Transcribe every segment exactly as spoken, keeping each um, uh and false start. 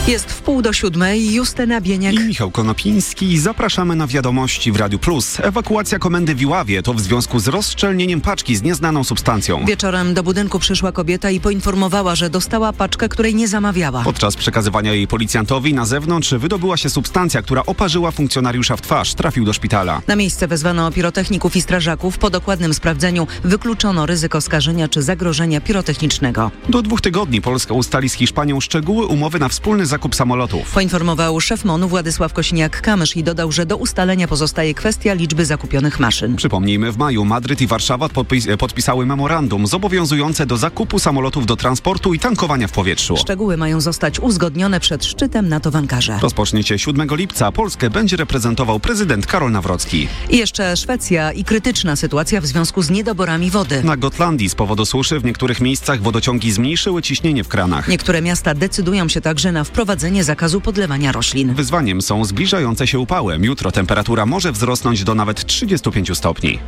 Jest w pół do siódmej. Justyna Bieniek i Michał Konopiński. Zapraszamy na wiadomości w Radiu Plus. Ewakuacja komendy w Iławie to w związku z rozszczelnieniem paczki z nieznaną substancją. Wieczorem do budynku przyszła kobieta i poinformowała, że dostała paczkę, której nie zamawiała. Podczas przekazywania jej policjantowi na zewnątrz wydobyła się substancja, która oparzyła funkcjonariusza w twarz. Trafił do szpitala. Na miejsce wezwano pirotechników i strażaków. Po dokładnym sprawdzeniu wykluczono ryzyko skażenia czy zagrożenia pirotechnicznego. Do dwóch tygodni Polska ustali z Hiszpanią szczegóły umowy na wspólny zakup samolotów. Poinformował szef MON-u Władysław Kosiniak-Kamysz i dodał, że do ustalenia pozostaje kwestia liczby zakupionych maszyn. Przypomnijmy, w maju Madryt i Warszawa podpis- podpisały memorandum zobowiązujące do zakupu samolotów do transportu i tankowania w powietrzu. Szczegóły mają zostać uzgodnione przed szczytem NATO w Ankarze. Rozpocznie się siódmego lipca. Polskę będzie reprezentował prezydent Karol Nawrocki. I jeszcze Szwecja i krytyczna sytuacja w związku z niedoborami wody. Na Gotlandii z powodu suszy w niektórych miejscach wodociągi zmniejszyły ciśnienie w kranach. Niektóre miasta decydują się także na wprowadzenie zakazu podlewania roślin. Wyzwaniem są zbliżające się upały. Jutro temperatura może wzrosnąć do nawet trzydziestu pięciu stopni.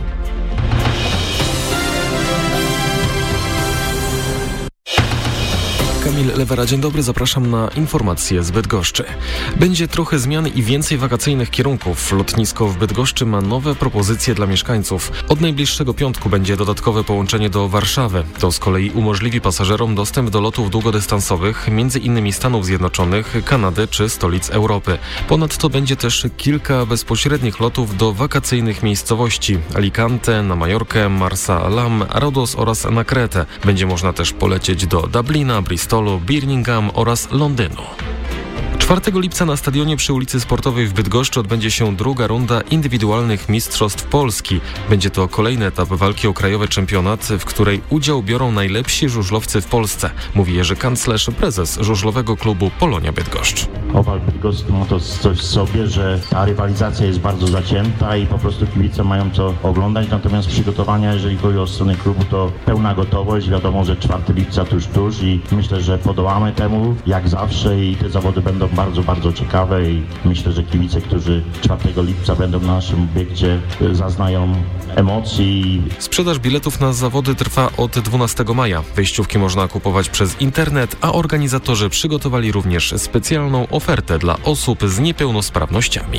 Kamil Lewera, dzień dobry, zapraszam na informacje z Bydgoszczy. Będzie trochę zmian i więcej wakacyjnych kierunków. Lotnisko w Bydgoszczy ma nowe propozycje dla mieszkańców. Od najbliższego piątku będzie dodatkowe połączenie do Warszawy. To z kolei umożliwi pasażerom dostęp do lotów długodystansowych, między innymi Stanów Zjednoczonych, Kanady czy stolic Europy. Ponadto będzie też kilka bezpośrednich lotów do wakacyjnych miejscowości: Alicante, na Majorkę, Marsa Alam, Rodos oraz na Kretę. Będzie można też polecieć do Dublina, Bristolu, Birmingham oraz Londynu. czwartego lipca na stadionie przy ulicy Sportowej w Bydgoszczy odbędzie się druga runda indywidualnych Mistrzostw Polski. Będzie to kolejny etap walki o krajowy czempionat, w której udział biorą najlepsi żużlowcy w Polsce, mówi Jerzy Kanclerz, prezes żużlowego klubu Polonia Bydgoszcz. Owal Bydgoszcz ma to coś w sobie, że ta rywalizacja jest bardzo zacięta i po prostu kibice mają co oglądać, natomiast przygotowania, jeżeli chodzi o stronę klubu, to pełna gotowość. Wiadomo, że czwartego lipca tuż, tuż i myślę, że podołamy temu jak zawsze i te zawody będą bardzo, bardzo ciekawe i myślę, że kibice, którzy czwartego lipca będą na naszym obiekcie, zaznają emocji. Sprzedaż biletów na zawody trwa od dwunastego maja. Wejściówki można kupować przez internet, a organizatorzy przygotowali również specjalną ofertę dla osób z niepełnosprawnościami.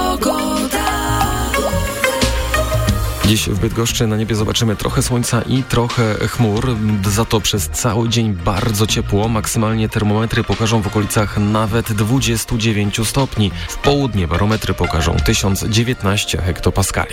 Dziś w Bydgoszczy na niebie zobaczymy trochę słońca i trochę chmur. Za to przez cały dzień bardzo ciepło. Maksymalnie termometry pokażą w okolicach nawet dwudziestu dziewięciu stopni. W południe barometry pokażą tysiąc dziewiętnaście hektopaskali.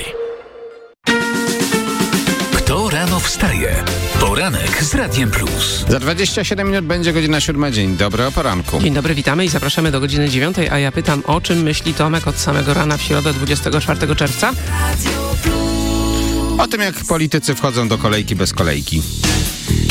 Kto rano wstaje? Poranek z Radiem Plus. Za dwadzieścia siedem minut będzie godzina siódma. Dzień dobry, o poranku. Dzień dobry, witamy i zapraszamy do godziny dziewiątej, a ja pytam, o czym myśli Tomek od samego rana w środę dwudziestego czwartego czerwca? O tym, jak politycy wchodzą do kolejki bez kolejki.